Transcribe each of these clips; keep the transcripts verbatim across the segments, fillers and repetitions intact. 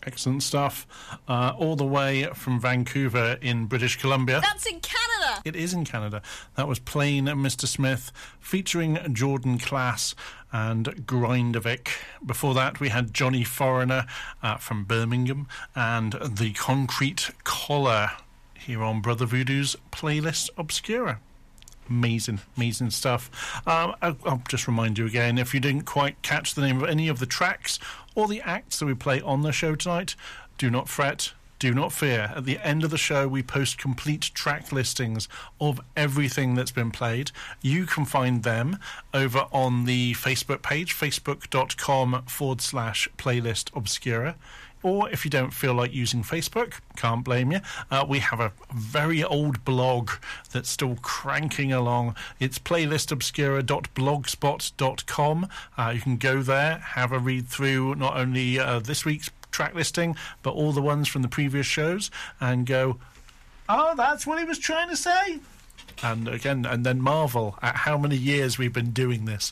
Excellent stuff. Uh, all the way from Vancouver in British Columbia. That's in Canada! It is in Canada. That was Plain Mister Smith featuring Jordan Class and Grindovic. Before that, we had Johnny Foreigner uh, from Birmingham and The Concrete Collar here on Brother Voodoo's Playlist Obscura. Amazing, amazing stuff. Um, I'll, I'll just remind you again, if you didn't quite catch the name of any of the tracks or the acts that we play on the show tonight, do not fret, do not fear. At the end of the show, we post complete track listings of everything that's been played. You can find them over on the Facebook page, facebook.com forward slash playlist obscura. Or if you don't feel like using Facebook, can't blame you, uh, we have a very old blog that's still cranking along. It's playlist obscura dot blogspot dot com. Uh, you can go there, have a read through not only uh, this week's track listing, but all the ones from the previous shows, and go, oh, that's what he was trying to say. And again, and then marvel at how many years we've been doing this.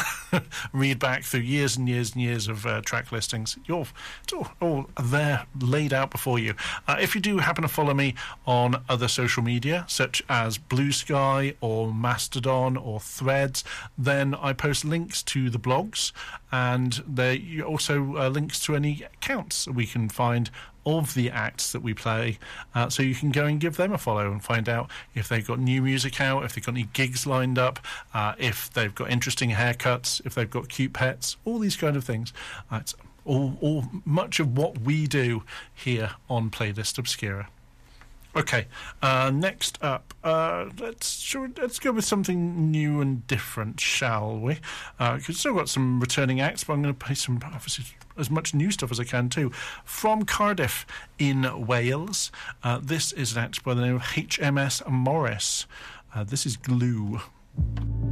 Read back through years and years and years of uh, track listings. You're, it's all, all there laid out before you. Uh, if you do happen to follow me on other social media, such as Blue Sky or Mastodon or Threads, then I post links to the blogs, and there are also uh, links to any accounts we can find of the acts that we play, uh, so you can go and give them a follow and find out if they've got new music out, if they've got any gigs lined up, uh, if they've got interesting haircuts, if they've got cute pets, all these kind of things. Uh, it's all, all much of what we do here on Playlist Obscura. Okay, uh, next up, uh, let's sure, let's go with something new and different, shall we? Uh, we've still got some returning acts, but I'm going to play some, obviously, as much new stuff as I can too. From Cardiff in Wales, uh, this is an act by the name of H M S Morris. Uh, this is Glue.